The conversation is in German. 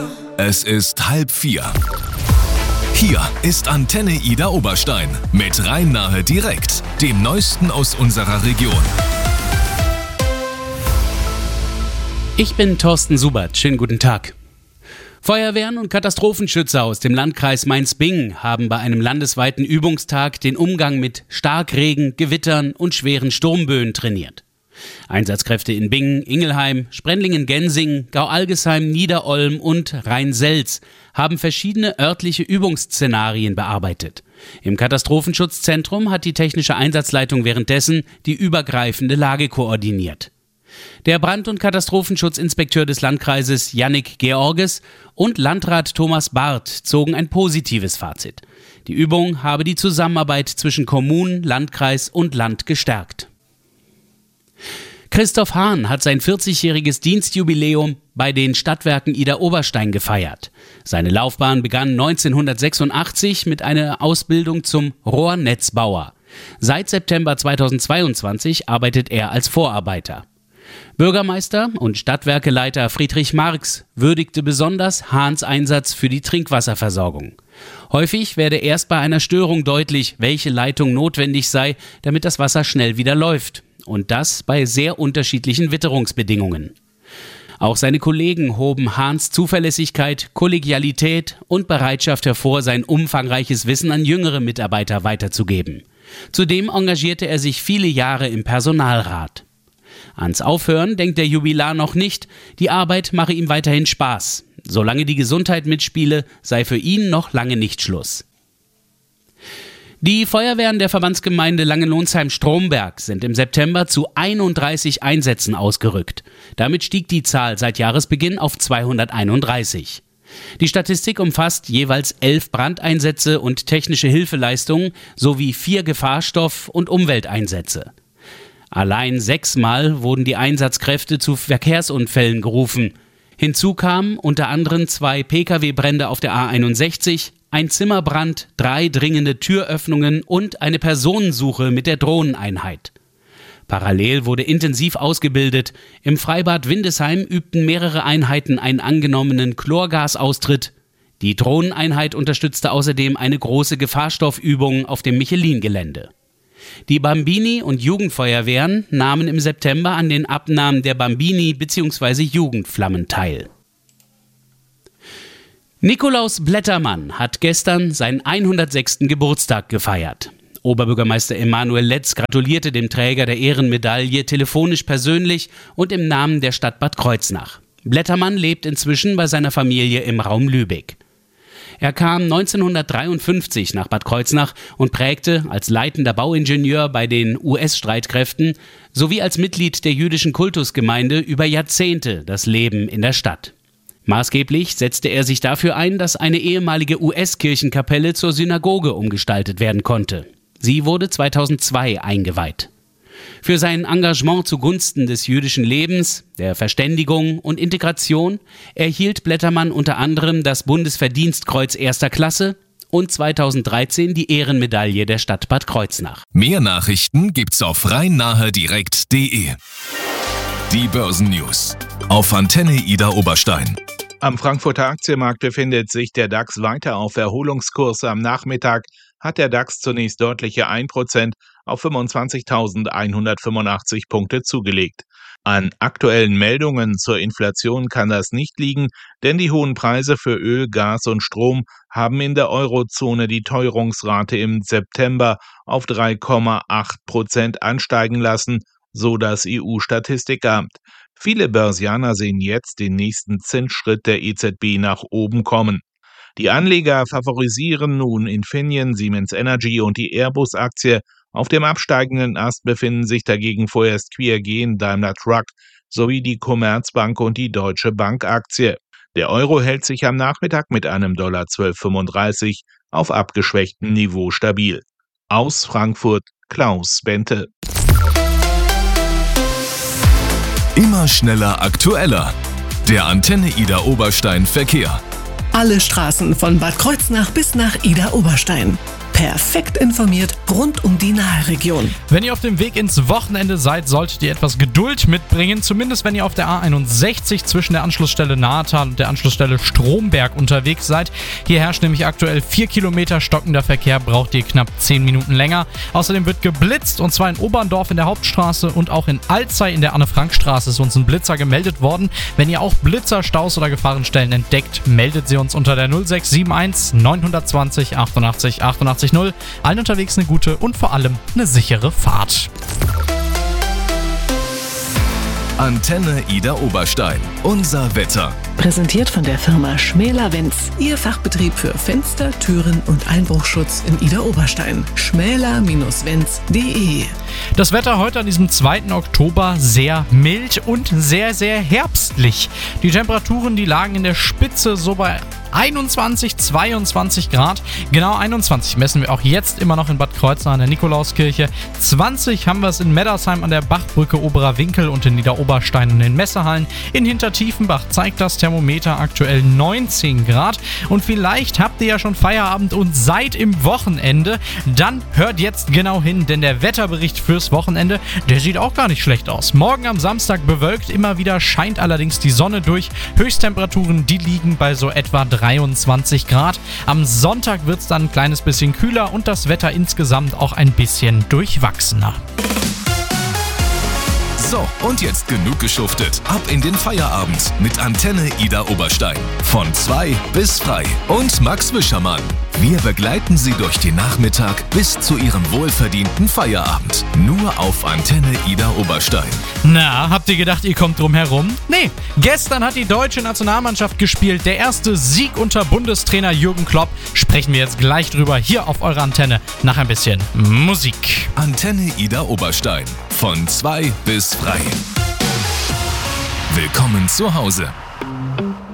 Es ist 3:30. Hier ist Antenne Ida Oberstein mit Rhein-Nahe direkt, dem Neuesten aus unserer Region. Ich bin Thorsten Subert. Schönen guten Tag. Feuerwehren und Katastrophenschützer aus dem Landkreis Mainz-Bingen haben bei einem landesweiten Übungstag den Umgang mit Starkregen, Gewittern und schweren Sturmböen trainiert. Einsatzkräfte in Bingen, Ingelheim, Sprendlingen-Gensingen, Gau-Algesheim, Niederolm und Rhein-Selz haben verschiedene örtliche Übungsszenarien bearbeitet. Im Katastrophenschutzzentrum hat die technische Einsatzleitung währenddessen die übergreifende Lage koordiniert. Der Brand- und Katastrophenschutzinspekteur des Landkreises Jannik Georges und Landrat Thomas Barth zogen ein positives Fazit. Die Übung habe die Zusammenarbeit zwischen Kommunen, Landkreis und Land gestärkt. Christoph Hahn hat sein 40-jähriges Dienstjubiläum bei den Stadtwerken Ida Oberstein gefeiert. Seine Laufbahn begann 1986 mit einer Ausbildung zum Rohrnetzbauer. Seit September 2022 arbeitet er als Vorarbeiter. Bürgermeister und Stadtwerkeleiter Friedrich Marx würdigte besonders Hahns Einsatz für die Trinkwasserversorgung. Häufig werde erst bei einer Störung deutlich, welche Leitung notwendig sei, damit das Wasser schnell wieder läuft. Und das bei sehr unterschiedlichen Witterungsbedingungen. Auch seine Kollegen hoben Hahns Zuverlässigkeit, Kollegialität und Bereitschaft hervor, sein umfangreiches Wissen an jüngere Mitarbeiter weiterzugeben. Zudem engagierte er sich viele Jahre im Personalrat. Ans Aufhören denkt der Jubilar noch nicht, die Arbeit mache ihm weiterhin Spaß. Solange die Gesundheit mitspiele, sei für ihn noch lange nicht Schluss. Die Feuerwehren der Verbandsgemeinde Langenlonsheim-Stromberg sind im September zu 31 Einsätzen ausgerückt. Damit stieg die Zahl seit Jahresbeginn auf 231. Die Statistik umfasst jeweils 11 Brandeinsätze und technische Hilfeleistungen sowie 4 Gefahrstoff- und Umwelteinsätze. Allein 6-mal wurden die Einsatzkräfte zu Verkehrsunfällen gerufen. Hinzu kamen unter anderem 2 Pkw-Brände auf der A61, ein Zimmerbrand, 3 dringende Türöffnungen und eine Personensuche mit der Drohneneinheit. Parallel wurde intensiv ausgebildet. Im Freibad Windesheim übten mehrere Einheiten einen angenommenen Chlorgasaustritt. Die Drohneneinheit unterstützte außerdem eine große Gefahrstoffübung auf dem Michelin-Gelände. Die Bambini- und Jugendfeuerwehren nahmen im September an den Abnahmen der Bambini- bzw. Jugendflammen teil. Nikolaus Blättermann hat gestern seinen 106. Geburtstag gefeiert. Oberbürgermeister Emanuel Letz gratulierte dem Träger der Ehrenmedaille telefonisch persönlich und im Namen der Stadt Bad Kreuznach. Blättermann lebt inzwischen bei seiner Familie im Raum Lübeck. Er kam 1953 nach Bad Kreuznach und prägte als leitender Bauingenieur bei den US-Streitkräften sowie als Mitglied der jüdischen Kultusgemeinde über Jahrzehnte das Leben in der Stadt. Maßgeblich setzte er sich dafür ein, dass eine ehemalige US-Kirchenkapelle zur Synagoge umgestaltet werden konnte. Sie wurde 2002 eingeweiht. Für sein Engagement zugunsten des jüdischen Lebens, der Verständigung und Integration erhielt Blättermann unter anderem das Bundesverdienstkreuz 1. Klasse und 2013 die Ehrenmedaille der Stadt Bad Kreuznach. Mehr Nachrichten gibt's auf rhein-nahe-direkt.de. Die Börsennews auf Antenne Ida Oberstein. Am Frankfurter Aktienmarkt befindet sich der DAX weiter auf Erholungskurs. Am Nachmittag hat der DAX zunächst deutliche 1% auf 25.185 Punkte zugelegt. An aktuellen Meldungen zur Inflation kann das nicht liegen, denn die hohen Preise für Öl, Gas und Strom haben in der Eurozone die Teuerungsrate im September auf 3,8% ansteigen lassen, so das EU-Statistikamt. Viele Börsianer sehen jetzt den nächsten Zinsschritt der EZB nach oben kommen. Die Anleger favorisieren nun Infineon, Siemens Energy und die Airbus-Aktie. Auf dem absteigenden Ast befinden sich dagegen vorerst QRG, Daimler Truck sowie die Commerzbank und die Deutsche Bank-Aktie. Der Euro hält sich am Nachmittag mit einem $12,35 auf abgeschwächtem Niveau stabil. Aus Frankfurt, Klaus Bente. Immer schneller, aktueller. Der Antenne Ida Oberstein Verkehr. Alle Straßen von Bad Kreuznach bis nach Ida Oberstein. Perfekt informiert rund um die Nahregion. Wenn ihr auf dem Weg ins Wochenende seid, solltet ihr etwas Geduld mitbringen. Zumindest wenn ihr auf der A61 zwischen der Anschlussstelle Nahetal und der Anschlussstelle Stromberg unterwegs seid. Hier herrscht nämlich aktuell 4 Kilometer stockender Verkehr, braucht ihr knapp 10 Minuten länger. Außerdem wird geblitzt, und zwar in Oberndorf in der Hauptstraße und auch in Alzey in der Anne-Frank-Straße ist uns ein Blitzer gemeldet worden. Wenn ihr auch Blitzer, Staus oder Gefahrenstellen entdeckt, meldet sie uns unter der 0671 920 88 88 0. Allen unterwegs eine gute und vor allem eine sichere Fahrt. Antenne Ida Oberstein. Unser Wetter. Präsentiert von der Firma Schmäler-Wenz. Ihr Fachbetrieb für Fenster, Türen und Einbruchschutz in Ida Oberstein. schmäler-wenz.de. Das Wetter heute an diesem 2. Oktober sehr mild und sehr, sehr herbstlich. Die Temperaturen, die lagen in der Spitze so bei 21, 22 Grad. Genau 21 messen wir auch jetzt immer noch in Bad Kreuznach an der Nikolauskirche. 20 haben wir es in Meddersheim an der Bachbrücke Oberer Winkel und in Niederoberstein und in Messehallen. In Hintertiefenbach zeigt das Thermometer aktuell 19 Grad. Und vielleicht habt ihr ja schon Feierabend und seid im Wochenende. Dann hört jetzt genau hin, denn der Wetterbericht fürs Wochenende, der sieht auch gar nicht schlecht aus. Morgen am Samstag bewölkt, immer wieder scheint allerdings die Sonne durch. Höchsttemperaturen, die liegen bei so etwa 23 Grad. Am Sonntag wird es dann ein kleines bisschen kühler und das Wetter insgesamt auch ein bisschen durchwachsener. So, und jetzt genug geschuftet. Ab in den Feierabend mit Antenne Ida Oberstein. Von 2 bis frei. Und Max Wischermann. Wir begleiten Sie durch den Nachmittag bis zu Ihrem wohlverdienten Feierabend. Nur auf Antenne Ida Oberstein. Na, habt ihr gedacht, ihr kommt drum herum? Nee, gestern hat die deutsche Nationalmannschaft gespielt. Der erste Sieg unter Bundestrainer Jürgen Klopp. Sprechen wir jetzt gleich drüber hier auf eurer Antenne nach ein bisschen Musik. Antenne Ida Oberstein. Von 2 bis frei. Willkommen zu Hause.